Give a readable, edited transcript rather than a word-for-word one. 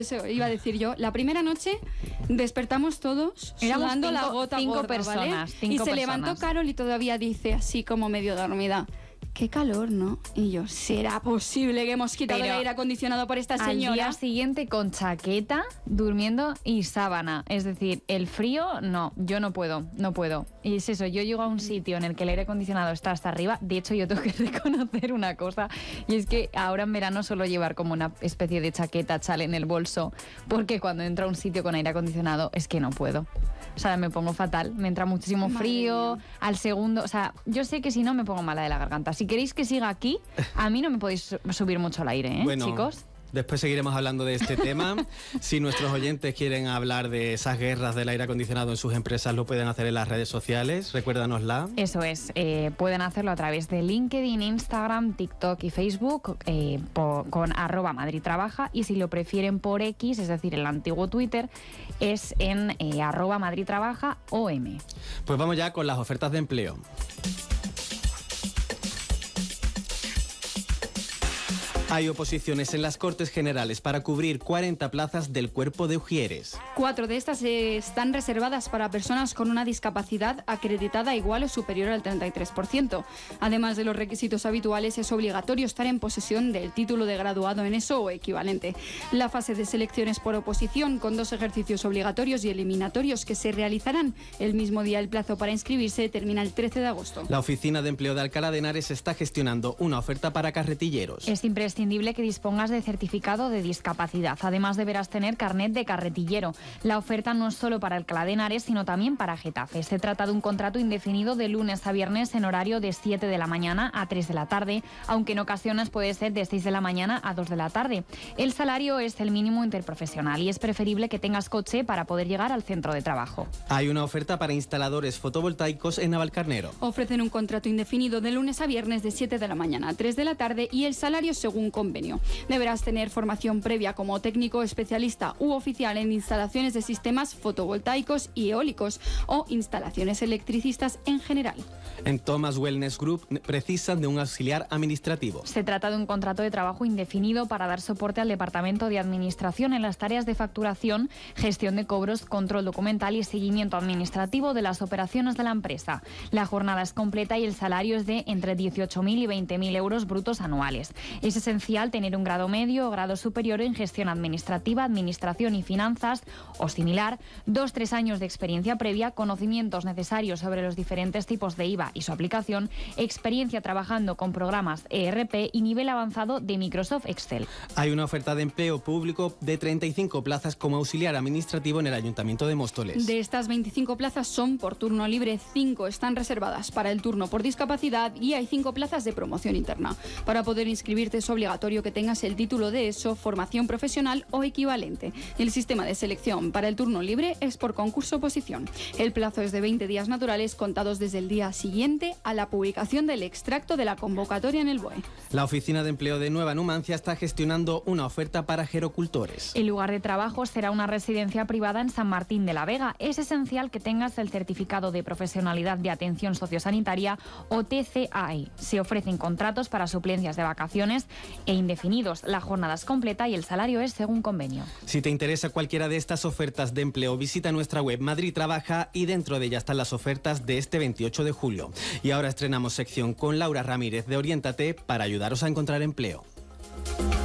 Eso iba a decir yo. La primera noche despertamos todos sudando la gota gorda, personas, ¿vale? Y se levantó Carol y todavía dice así como medio dormida: qué calor, ¿no? Y yo, ¿será posible que hemos quitado el aire acondicionado por esta señora? Al día siguiente con chaqueta, durmiendo y sábana. Es decir, el frío, no, yo no puedo. Y es eso, yo llego a un sitio en el que el aire acondicionado está hasta arriba. De hecho, yo tengo que reconocer una cosa, y es que ahora en verano suelo llevar como una especie de chaqueta, chal en el bolso, porque cuando entro a un sitio con aire acondicionado es que no puedo. O sea, me pongo fatal, me entra muchísimo frío, al segundo, o sea, yo sé que si no me pongo mala de la garganta. Si queréis que siga aquí, a mí no me podéis subir mucho el aire, bueno, chicos. Después seguiremos hablando de este tema. Si nuestros oyentes quieren hablar de esas guerras del aire acondicionado en sus empresas, lo pueden hacer en las redes sociales. Recuérdanosla. Eso es, pueden hacerlo a través de LinkedIn, Instagram, TikTok y Facebook con @MadridTrabaja, y si lo prefieren por X, es decir, el antiguo Twitter, es en @MadridTrabajaOM. Pues vamos ya con las ofertas de empleo. Hay oposiciones en las Cortes Generales para cubrir 40 plazas del Cuerpo de Ujieres. 4 de estas están reservadas para personas con una discapacidad acreditada igual o superior al 33%. Además de los requisitos habituales, es obligatorio estar en posesión del título de graduado en eso o equivalente. La fase de selecciones por oposición, con 2 ejercicios obligatorios y eliminatorios que se realizarán el mismo día. El plazo para inscribirse termina el 13 de agosto. La Oficina de Empleo de Alcalá de Henares está gestionando una oferta para carretilleros. Es imprescindible que dispongas de certificado de discapacidad. Además, deberás tener carnet de carretillero. La oferta no es solo para Alcalá de Henares, sino también para Getafe. Se trata de un contrato indefinido de lunes a viernes en horario de 7 de la mañana a 3 de la tarde, aunque en ocasiones puede ser de 6 de la mañana a 2 de la tarde. El salario es el mínimo interprofesional y es preferible que tengas coche para poder llegar al centro de trabajo. Hay una oferta para instaladores fotovoltaicos en Navalcarnero. Ofrecen un contrato indefinido de lunes a viernes de 7 de la mañana a 3 de la tarde y el salario según convenio. Deberás tener formación previa como técnico, especialista u oficial en instalaciones de sistemas fotovoltaicos y eólicos o instalaciones electricistas en general. En Thomas Wellness Group precisan de un auxiliar administrativo. Se trata de un contrato de trabajo indefinido para dar soporte al Departamento de Administración en las tareas de facturación, gestión de cobros, control documental y seguimiento administrativo de las operaciones de la empresa. La jornada es completa y el salario es de entre 18.000 y 20.000 euros brutos anuales. Es esencial tener un grado medio o grado superior en gestión administrativa, administración y finanzas o similar, 2-3 años de experiencia previa, conocimientos necesarios sobre los diferentes tipos de IVA y su aplicación, experiencia trabajando con programas ERP y nivel avanzado de Microsoft Excel. Hay una oferta de empleo público de 35 plazas como auxiliar administrativo en el Ayuntamiento de Móstoles. De estas 25 plazas son por turno libre, 5 están reservadas para el turno por discapacidad y hay 5 plazas de promoción interna. Para poder inscribirte es obligatorio que tengas el título de ESO, formación profesional o equivalente. El sistema de selección para el turno libre es por concurso-oposición. El plazo es de 20 días naturales contados desde el día siguiente a la publicación del extracto de la convocatoria en el BOE. La Oficina de Empleo de Nueva Numancia está gestionando una oferta para gerocultores. El lugar de trabajo será una residencia privada en San Martín de la Vega. Es esencial que tengas el certificado de profesionalidad de atención sociosanitaria o TCAE. Se ofrecen contratos para suplencias de vacaciones e indefinidos. La jornada es completa y el salario es según convenio. Si te interesa cualquiera de estas ofertas de empleo, visita nuestra web Madrid Trabaja y dentro de ella están las ofertas de este 28 de julio. Y ahora estrenamos sección con Laura Ramírez de Oriéntate para ayudaros a encontrar empleo.